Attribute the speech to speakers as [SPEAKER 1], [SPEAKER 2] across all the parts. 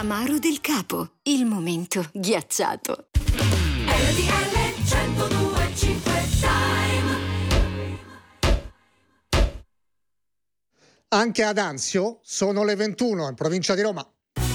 [SPEAKER 1] Amaro del Capo, il momento ghiacciato.
[SPEAKER 2] RTL 102.5 Time.
[SPEAKER 3] Anche ad Anzio sono le 21 in provincia di Roma.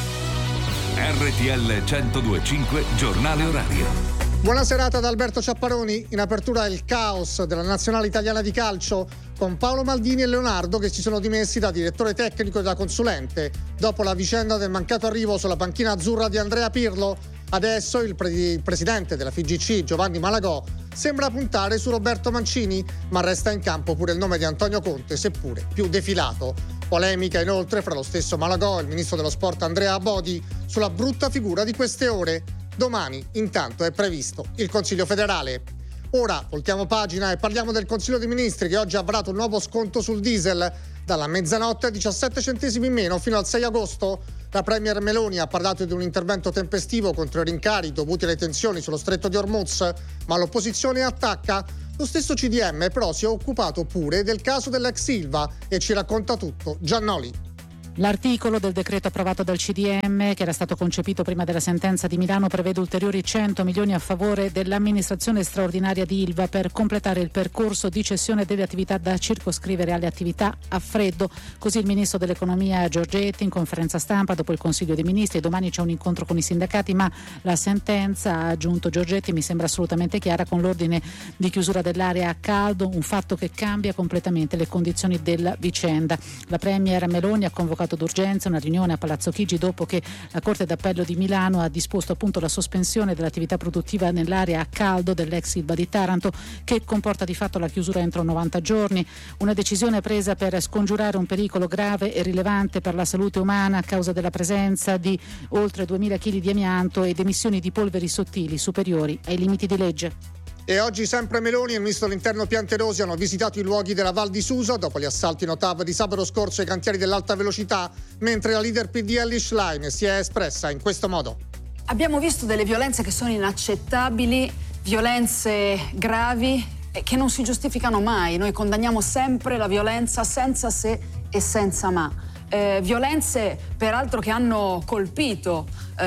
[SPEAKER 4] RTL 102.5 Giornale Orario.
[SPEAKER 3] Buona serata da Alberto Ciapparoni. In apertura il caos della nazionale italiana di calcio con Paolo Maldini e Leonardo che si sono dimessi da direttore tecnico e da consulente dopo la vicenda del mancato arrivo sulla panchina azzurra di Andrea Pirlo. Adesso il presidente della FIGC Giovanni Malagò sembra puntare su Roberto Mancini, ma resta in campo pure il nome di Antonio Conte, seppure più defilato. Polemica inoltre fra lo stesso Malagò e il ministro dello sport Andrea Abodi sulla brutta figura di queste ore. Domani, intanto, è previsto il Consiglio federale. Ora voltiamo pagina e parliamo del Consiglio dei Ministri che oggi ha varato un nuovo sconto sul diesel. Dalla mezzanotte a 17 centesimi in meno fino al 6 agosto. La Premier Meloni ha parlato di un intervento tempestivo contro i rincari dovuti alle tensioni sullo stretto di Hormuz, ma l'opposizione attacca. Lo stesso CDM però si è occupato pure del caso dell'ex Ilva e ci racconta tutto Giannoli.
[SPEAKER 5] L'articolo del decreto approvato dal CDM, che era stato concepito prima della sentenza di Milano, prevede ulteriori 100 milioni a favore dell'amministrazione straordinaria di Ilva per completare il percorso di cessione delle attività da circoscrivere alle attività a freddo. Così il ministro dell'economia Giorgetti in conferenza stampa dopo il Consiglio dei Ministri. Domani c'è un incontro con i sindacati, ma la sentenza, ha aggiunto Giorgetti, mi sembra assolutamente chiara con l'ordine di chiusura dell'area a caldo, un fatto che cambia completamente le condizioni della vicenda. La Premier Meloni ha convocato d'urgenza una riunione a Palazzo Chigi dopo che la Corte d'Appello di Milano ha disposto appunto la sospensione dell'attività produttiva nell'area a caldo dell'ex Ilva di Taranto, che comporta di fatto la chiusura entro 90 giorni. Una decisione presa per scongiurare un pericolo grave e rilevante per la salute umana a causa della presenza di oltre 2000 kg di amianto ed emissioni di polveri sottili superiori ai limiti di legge.
[SPEAKER 3] E oggi sempre Meloni e il ministro dell'Interno Piantedosi hanno visitato i luoghi della Val di Susa dopo gli assalti in OTAV di sabato scorso ai cantieri dell'alta velocità, mentre la leader PD Elly Schlein si è espressa in questo modo.
[SPEAKER 6] Abbiamo visto delle violenze che sono inaccettabili, violenze gravi che non si giustificano mai. Noi condanniamo sempre la violenza senza se e senza ma. Violenze peraltro che hanno colpito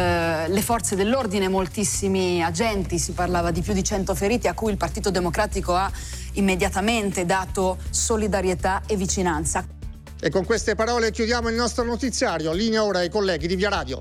[SPEAKER 6] le forze dell'ordine, moltissimi agenti, si parlava di più di 100 feriti a cui il Partito Democratico ha immediatamente dato solidarietà e vicinanza.
[SPEAKER 3] E con queste parole chiudiamo il nostro notiziario. Linea ora ai colleghi di Via Radio.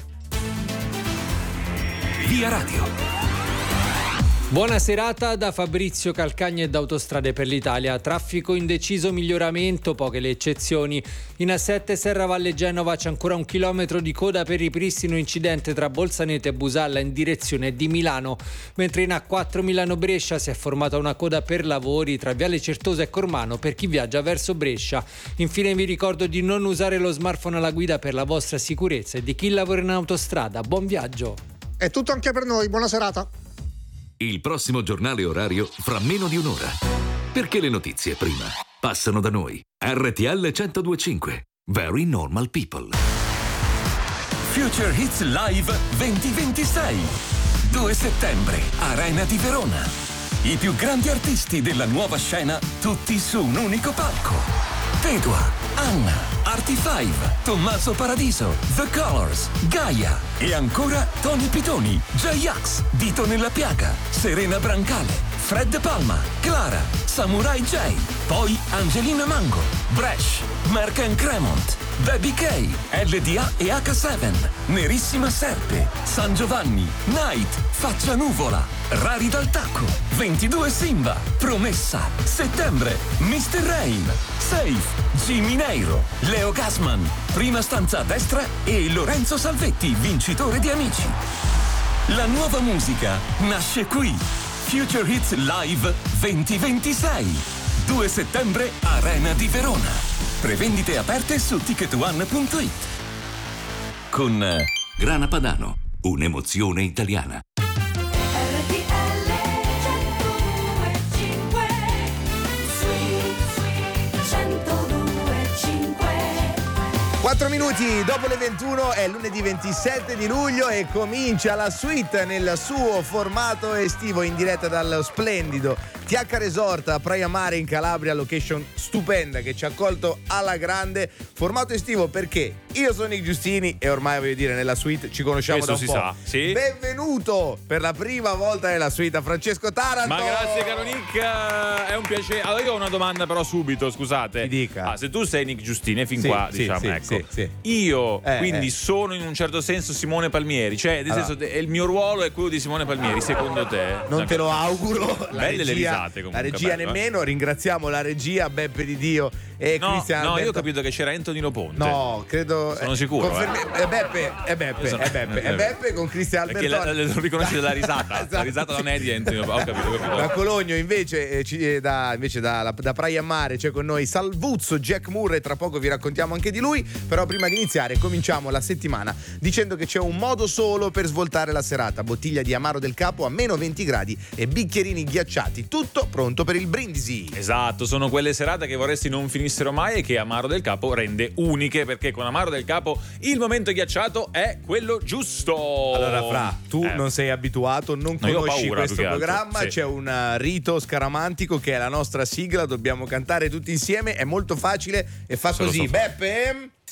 [SPEAKER 4] Via Radio.
[SPEAKER 7] Buona serata da Fabrizio Calcagna e da Autostrade per l'Italia. Traffico indeciso, miglioramento, poche le eccezioni. In A7 Serravalle Genova c'è ancora 1 chilometro di coda per ripristino incidente tra Bolzaneto e Busalla in direzione di Milano. Mentre in A4 Milano Brescia si è formata una coda per lavori tra Viale Certosa e Cormano per chi viaggia verso Brescia. Infine vi ricordo di non usare lo smartphone alla guida per la vostra sicurezza e di chi lavora in autostrada. Buon viaggio.
[SPEAKER 3] È tutto anche per noi, buona serata.
[SPEAKER 4] Il prossimo giornale orario fra meno di un'ora. Perché le notizie prima passano da noi. RTL 102.5. Very Normal People.
[SPEAKER 8] Future Hits Live 2026. 2 settembre, Arena di Verona. I più grandi artisti della nuova scena, tutti su un unico palco. Tedua, Anna, Artie5, Tommaso Paradiso, The Colors, Gaia e ancora Tony Pitoni, J-Ax, Dito nella Piaga, Serena Brancale, Fred Palma, Clara, Samurai J, poi Angelina Mango, Bresh, Mark and Cremont, Baby K, LDA e H7, Nerissima Serpe, San Giovanni, Night, Faccia Nuvola, Rari dal Tacco, 22 Simba, Promessa, Settembre, Mr. Rain, Safe, Jimmy Neiro, Leo Gassman, Prima stanza a destra e Lorenzo Salvetti, vincitore di Amici. La nuova musica nasce qui. Future Hits Live 2026. 2 settembre, Arena di Verona. Prevendite aperte su ticketone.it.
[SPEAKER 4] Con Grana Padano, un'emozione italiana.
[SPEAKER 9] 4 minuti dopo le 21 è lunedì 27 di luglio e comincia la suite nel suo formato estivo in diretta dal splendido TH Resort a Praia Mare in Calabria, location stupenda che ci ha accolto alla grande. Formato estivo perché Io sono Nick Giustini e ormai voglio dire nella suite ci conosciamo
[SPEAKER 10] Questo
[SPEAKER 9] da un po'.
[SPEAKER 10] si sa, sì.
[SPEAKER 9] Benvenuto per la prima volta nella suite a Francesco Taranto.
[SPEAKER 10] Ma grazie caro Nick, è un piacere. Allora io ho una domanda però subito, scusate.
[SPEAKER 9] Mi dica.
[SPEAKER 10] Se tu sei Nick Giustini fin
[SPEAKER 9] Sì,
[SPEAKER 10] qua,
[SPEAKER 9] sì,
[SPEAKER 10] diciamo,
[SPEAKER 9] sì,
[SPEAKER 10] ecco.
[SPEAKER 9] sì.
[SPEAKER 10] Io quindi sono in un certo senso Simone Palmieri, cioè nel senso il mio ruolo è quello di Simone Palmieri, secondo te?
[SPEAKER 9] Non te lo auguro.
[SPEAKER 10] Belle le risate comunque.
[SPEAKER 9] La regia
[SPEAKER 10] bello,
[SPEAKER 9] nemmeno, ringraziamo la regia, Beppe di Dio e
[SPEAKER 10] No,
[SPEAKER 9] Cristian
[SPEAKER 10] io ho
[SPEAKER 9] Alberto.
[SPEAKER 10] capito che c'era Antonino Ponte.
[SPEAKER 9] No, credo.
[SPEAKER 10] Sono sicuro.
[SPEAKER 9] È Beppe con Cristian
[SPEAKER 10] Perché
[SPEAKER 9] Albertoni.
[SPEAKER 10] lo riconosci dalla risata.
[SPEAKER 9] Esatto,
[SPEAKER 10] La risata non è di Antonino. Ho capito.
[SPEAKER 9] Da Cologno invece, da Praia Mare c'è con noi Salvuzzo, Jack Moore, e tra poco vi raccontiamo anche di lui. Però prima di iniziare cominciamo la settimana dicendo che c'è un modo solo per svoltare la serata: bottiglia di Amaro del Capo a meno 20 gradi e bicchierini ghiacciati, tutto pronto per il brindisi.
[SPEAKER 10] Esatto, sono quelle serate che vorresti non finissero mai e che Amaro del Capo rende uniche, perché con Amaro del Capo il momento ghiacciato è quello giusto.
[SPEAKER 9] Allora, Fra, tu non sei abituato, non
[SPEAKER 10] No, io ho
[SPEAKER 9] conosci
[SPEAKER 10] paura,
[SPEAKER 9] questo
[SPEAKER 10] più che altro,
[SPEAKER 9] programma,
[SPEAKER 10] sì.
[SPEAKER 9] c'è un rito scaramantico che è la nostra sigla, dobbiamo cantare tutti insieme, è molto facile e fa
[SPEAKER 10] Se lo
[SPEAKER 9] così.
[SPEAKER 10] so fare.
[SPEAKER 9] Beppe?